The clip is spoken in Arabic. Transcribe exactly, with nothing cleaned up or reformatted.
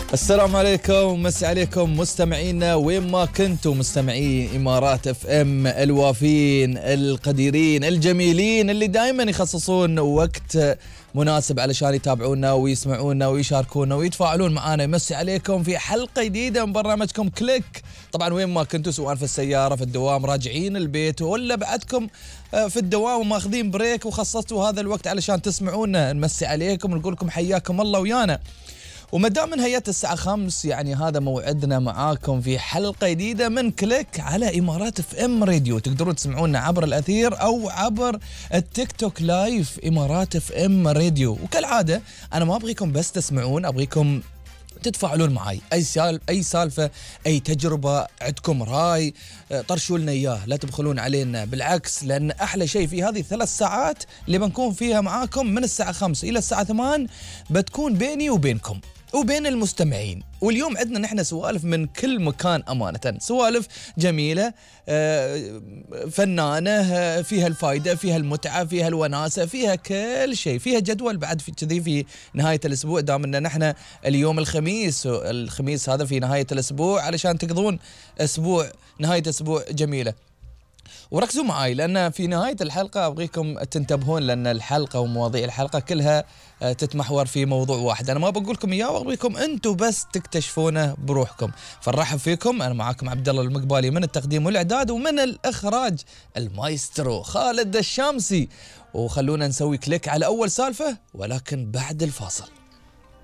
السلام عليكم، مسي عليكم مستمعينا وين ما كنتوا، مستمعي إمارات اف ام الوافين القديرين الجميلين اللي دائما يخصصون وقت مناسب علشان يتابعونا ويسمعونا ويشاركونا ويتفاعلون معنا. يمسي عليكم في حلقة جديدة من برنامجكم كليك. طبعا وين ما كنتوا، سواء في السيارة، في الدوام، راجعين البيت، ولا بعدكم في الدوام وماخذين بريك وخصصتوا هذا الوقت علشان تسمعونا، نمسي عليكم ونقول لكم حياكم الله ويانا. ومدام من هيئة الساعة خمس، يعني هذا موعدنا معاكم في حلقة جديدة من كليك على إمارات اف ام راديو. تقدرون تسمعونا عبر الأثير أو عبر التيك توك لايف إمارات اف ام راديو. وكالعادة أنا ما أبغيكم بس تسمعون، أبغيكم تتفاعلون معي. أي سال أي سالفة، أي تجربة عندكم، راي، طرشوا لنا إياه، لا تبخلون علينا، بالعكس، لأن أحلى شيء في هذه الثلاث ساعات اللي بنكون فيها معاكم من الساعة خمس إلى الساعة ثمان بتكون بيني وبينكم وبين المستمعين. واليوم عندنا نحن سوالف من كل مكان أمانة، سوالف جميلة فنانة، فيها الفائدة، فيها المتعة، فيها الوناسة، فيها كل شيء، فيها جدول بعد في كذي في نهاية الأسبوع، دام أن نحن اليوم الخميس، الخميس هذا في نهاية الأسبوع علشان تقضون أسبوع نهاية أسبوع جميلة. وركزوا معاي لأن في نهاية الحلقة أبغيكم تنتبهون، لأن الحلقة ومواضيع الحلقة كلها تتمحور في موضوع واحد. أنا ما بقول لكم إياه، وأبغيكم أنتم بس تكتشفونه بروحكم. فنرحب فيكم، أنا معاكم عبد الله المقبالي من التقديم والإعداد، ومن الإخراج المايسترو خالد الشامسي. وخلونا نسوي كليك على أول سالفة، ولكن بعد الفاصل.